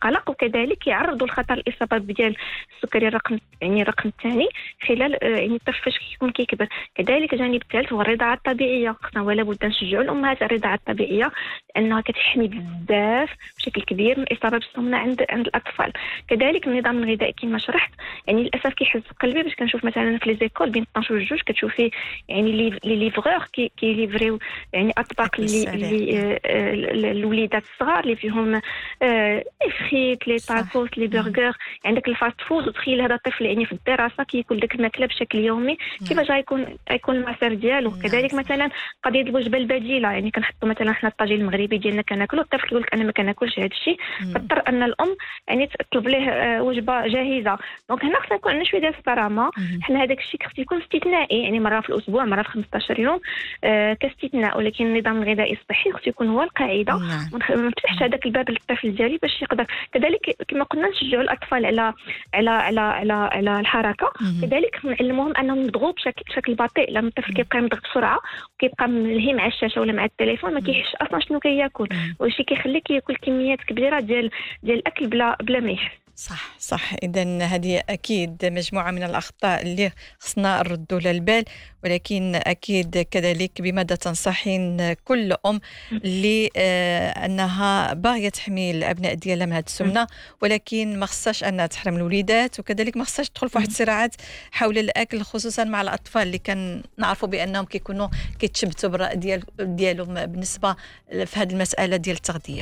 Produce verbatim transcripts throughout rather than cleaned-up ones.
القلق، وكذلك يعرضوا لخطر الإصابة ديال السكري الرقم يعني الرقم الثاني خلال يعني الطفل فاش كيكون كيكبر. كذلك الجانب الثالث هو الرضاعة الطبيعية، خصنا ولا بد نشجعوا الأمهات على الرضاعة الطبيعية لأنها كتحمي بزاف بشكل كبير من الإصابة بالسمنة عند عند الأطفال. كذلك النظام الغذائي كما شرحت، يعني للأسف كيحز قلبي باش كنشوف مثلا في لي زيكول بين اثناش و جوج كتشوفي يعني لي لي ليفغور كي كيليفريو يعني أطباق اللي الوليدات الصغار اللي فيهم لي فريت لي تاكوس لي برجر، عندك الفاست فود. وتخيل هذا الطفل يعني في الدراسة كياكل ديك الماكلة بشكل يومي، كيفاش غيكون غيكون المسار ديالو؟ كذلك مثلا قضية الوجبة البديلة، يعني كنحطوا مثلا حنا الطاجين المغربي ديالنا كناكلو، الطفل كيقول لك انا ما كناكلش هذا الشيء، فاضطر ان الام يعني تطلب ليه وجبة جاهزة. دونك هنا خصنا يكون عندنا شوية ديال الصرامة. حنا هذاك الشيء خصو يكون استثنائي، يعني مرة في الأسبوع، مرة في خمسطاش يوم آه كاستثناء، ولكن النظام الغذائي الصحي خصو يكون هو القاعدة. ما نفتحش هذاك الباب للطفل ديالي باش يقدر. كذلك كما قلنا نشجعوا الأطفال على على على على, على الحركة. كذلك نعلموهم أنهم يضغطوا بشكل بشكل بطيء، لأن الطفل كيبقى يضغط بسرعة وكيبقى ملهي مع الشاشة ولا مع التليفون، ما كيحش أصلا شنو كياكل، وشي كيخليه كياكل كميات كبيرة ديال ديال الأكل بلا بلا ما يحس. صح صح. إذن هذه أكيد مجموعة من الأخطاء اللي خصنا نردوا لها البال، ولكن أكيد كذلك بماذا تنصحين كل أم اللي آه أنها باغية تحمي الأبناء ديالها من هذه السمنة، ولكن ما خصهاش أنها تحرم الوليدات، وكذلك ما خصهاش تدخل في واحد الصراعات حول الأكل، خصوصا مع الأطفال اللي كان نعرفوا بأنهم كيكونوا كيتشبتوا بالرأي ديال ديالهم بالنسبة في هذه المسألة ديال التغذية.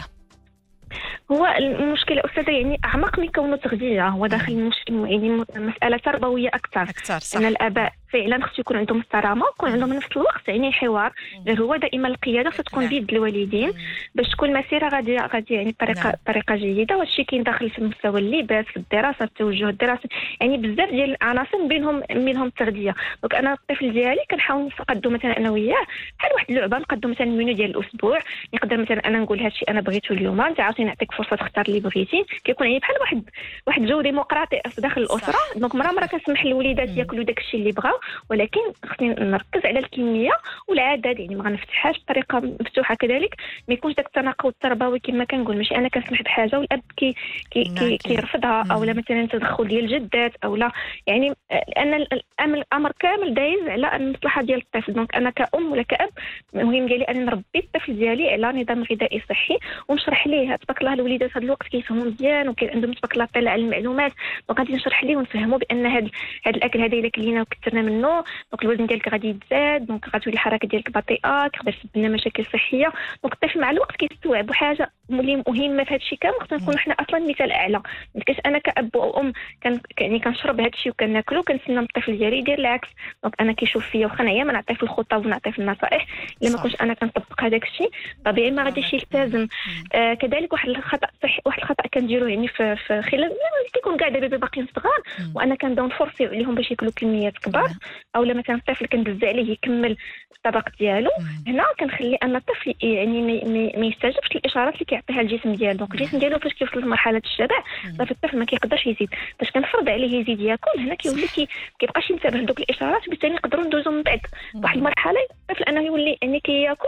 هو المشكلة أستاذة يعني أعمق من كونه تغذية، هو داخل المشكلة يعني مسألة تربوية أكثر. أكثر صح. أن الآباء فعلا خصو يكون عندهم الصرامة ويكون عندهم نفس الوقت يعني حوار، غير هو دائما القيادة فتكون بيد الوالدين باش تكون المسيرة غادية غادية يعني بطريقة بطريقة جيدة. والشيء كاين داخل في مستوى اللباس، في الدراسة، في التوجه الدراسي، يعني بزاف ديال العناصر بينهم منهم التغذية. دونك أنا الطفل ديالي كنحاول نقدو مثلا أنا وياه بحال واحد اللعبة، نقدو مثلا المنيو ديال الأسبوع، نقدر مثلا أنا نقول هادشي أنا بغيته اليوم، أنت عاوتاني نعطيك فرصة تختار اللي بغيتي، كيكون يعني بحال واحد واحد جو ديمقراطي داخل الأسرة. دونك مرة مرة كنسمح للوليدات ياكلوا داكشي اللي بغاو، ولكن خصني نركز على الكميه والعدد، يعني ما غنفتحهاش بطريقه مفتوحه. كذلك ما يكونش داك التناقض التربوي كما كنقول، ماشي انا كنسمح بحاجه والاب كي كي كي كيرفضها، او لا مثلا تدخل ديال الجدات او لا، يعني لان الامر كامل دايز على المصلحه ديال الطفل. دونك انا كأم ولا كأب مهم ديالي انا نربي الطفل ديالي على نظام غذائي صحي، ونشرح ليه تبارك الله الوليدات هذا الوقت كيفهموا مزيان وكاين عندهم تبارك الله طلع على المعلومات. دونك غادي نشرح ليه ونفهموا بان هذا هذا الاكل هذا الا كلينا وكثرنا منه دونك الوزن ديالك غادي يتزاد، دونك غتولي الحركه ديالك بطيئه، تقدر تسبب لنا مشاكل صحيه. دونك الطفل مع الوقت كيستوعب حاجه اللي مهمه في هذا الشيء كامل. خصنا نكونوا حنا اصلا مثال اعلى، ما كاش انا كاب او ام كان يعني كنشرب هذا الشيء وكناكلو كنتسنى من الطفل ديالي يدير العكس. دونك انا كيشوف فيا واخا انايا ما نعطيه في الخطاب ونعطيه في النصائح، الا ما كنتش انا كنطبق هذاك الشيء طبيعي ما غاديش يلتزم. آه كذلك واحد الخطا صحي واحد الخطا كنديرو يعني في, في خلال كيكون كاع دابا باقيين صغار وانا كنبداو نفورسيو عليهم باش ياكلوا كميات كبار، او لا مثلا الطفل كندز عليه يكمل الطبق ديالو. هنا كنخلي ان الطفل يعني ما يستجبش للاشارات اللي كيعطيها الجسم ديالو. دونك الجسم ديالو فاش كيوصل لمرحله الشبع صافي الطفل ما كيقدرش يزيد، فاش كنفرض عليه يزيد ياكل هنا كيولي كي كيبقاش ينتبه لدوك الاشارات، وبالتالي نقدروا ندوزو من بعد واحد المرحله الطفل انه يولي يعني كياكل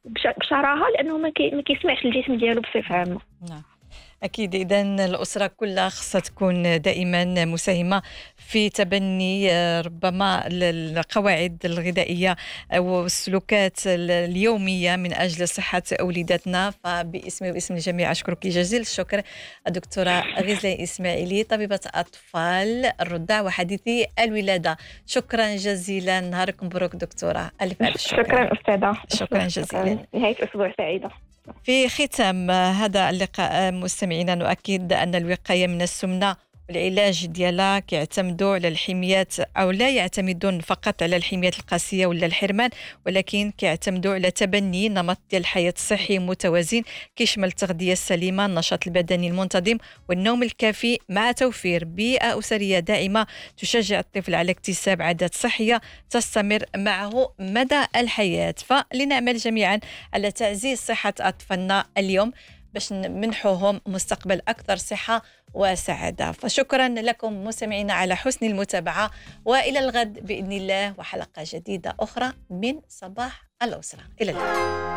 بشراهه لانه ما كيسمعش الجسم ديالو بصفه عامه. نعم أكيد. إذن الأسرة كلها خصها تكون دائما مساهمة في تبني ربما القواعد الغذائية والسلوكات اليومية من أجل صحة أولاداتنا. فباسمي وباسم الجميع أشكرك جزيل الشكر الدكتورة غزلة إسماعيلي، طبيبة أطفال الرضع وحديثي الولادة. شكرا جزيلا، نهاركم مبروك دكتورة. ألف ألف شكرا. شكرا أستاذة، شكرا جزيلا. نهاية أسبوع سعيدة. في ختام هذا اللقاء مستمعينا نؤكد أن الوقاية من السمنة والعلاج ديالها كيعتمدوا على الحميات، أو لا يعتمدون فقط على الحميات القاسية ولا الحرمان، ولكن كيعتمدوا على تبني نمط ديال الحياة الصحي متوازن كيشمل التغذية السليمة، النشاط البدني المنتظم والنوم الكافي، مع توفير بيئة أسرية داعمة تشجع الطفل على اكتساب عادات صحية تستمر معه مدى الحياة. فلنعمل جميعا على تعزيز صحة أطفالنا اليوم باش نمنحوهم مستقبل أكثر صحة وسعادة. فشكرا لكم مستمعينا على حسن المتابعة، وإلى الغد بإذن الله وحلقة جديدة أخرى من صباح الأسرة. إلى اللقاء.